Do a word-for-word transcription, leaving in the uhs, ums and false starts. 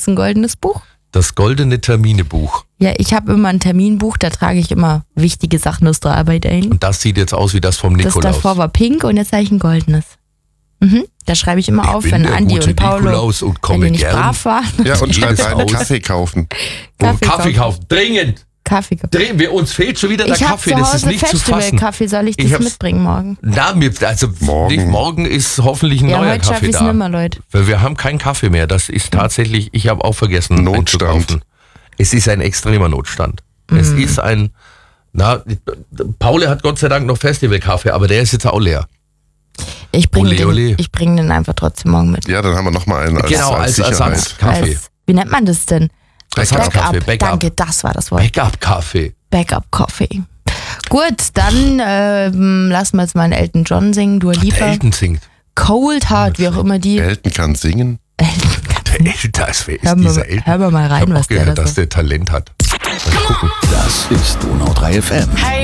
ist ein goldenes Buch? Das goldene Terminebuch. Ja, ich habe immer ein Terminbuch, da trage ich immer wichtige Sachen aus der Arbeit ein. Und das sieht jetzt aus wie das vom Nikolaus. Das davor war pink und jetzt habe ich ein goldenes. Mhm. Da schreibe ich immer ich auf, bin wenn der Andi gute und Paulo Nikolaus und komme wenn die nicht gern. brav waren. Ja, und schreib Jedes einen aus. Kaffee kaufen. Kaffee, Kaffee Kaffee kaufen. Dringend. Kaffee kaufen. Drehen wir, uns fehlt schon wieder der Ich habe Kaffee, zu das ist Hause nicht zu fassen. Festivalkaffee, soll ich das Ich hab's- mitbringen morgen? Na, mir, also Morgen. Nicht, morgen ist hoffentlich ein Ja, neuer heute schaffe Kaffee ich es da. nimmer, Leute. Weil wir haben keinen Kaffee mehr. Das ist tatsächlich, ich habe auch vergessen, Notstand. einzukaufen. Es ist ein extremer Notstand. Es Mhm. ist ein, na, Paul hat Gott sei Dank noch Festivalkaffee, aber der ist jetzt auch leer. Ich bringe Ole, den, ole. ich bring den einfach trotzdem morgen mit. Ja, dann haben wir nochmal einen als, Genau, als als Sicherheit. Ersatzkaffee. Als, wie nennt man das denn? Ersatzkaffee, Backup. Backup. Danke, das war das Wort. Backup-Kaffee. Backup Coffee. Gut, dann ähm, lassen wir jetzt mal einen Elton John singen, Dua Der Lipa. Elton singt. Cold Heart, wie auch immer die. Elton kann singen. Elton Der Elton, das wer ist Hören wir, dieser Elton? hören wir mal Ich rein, habe was auch gehört, der da dass so. der Talent hat. Das ist UNO drei F M.